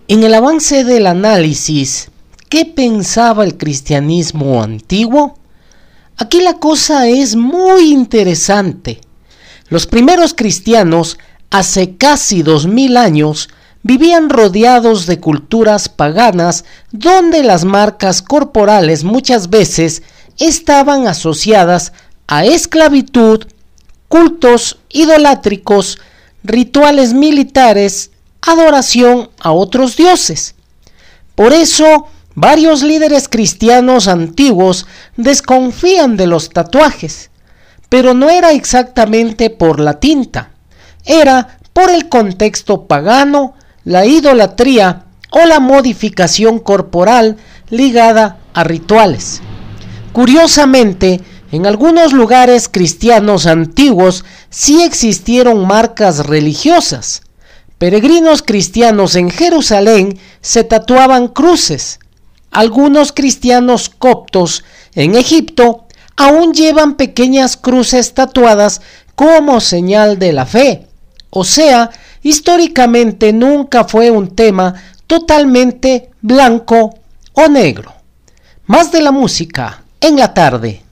En el avance del análisis, ¿qué pensaba el cristianismo antiguo? Aquí la cosa es muy interesante. Los primeros cristianos, hace casi 2000 años, vivían rodeados de culturas paganas donde las marcas corporales muchas veces estaban asociadas a esclavitud, cultos idolátricos, rituales militares, adoración a otros dioses. Por eso, varios líderes cristianos antiguos desconfían de los tatuajes, pero no era exactamente por la tinta, era por el contexto pagano, la idolatría o la modificación corporal ligada a rituales. Curiosamente, en algunos lugares cristianos antiguos sí existieron marcas religiosas. Peregrinos cristianos en Jerusalén se tatuaban cruces. Algunos cristianos coptos en Egipto aún llevan pequeñas cruces tatuadas como señal de la fe. O sea, históricamente nunca fue un tema totalmente blanco o negro. Más de la música en la tarde.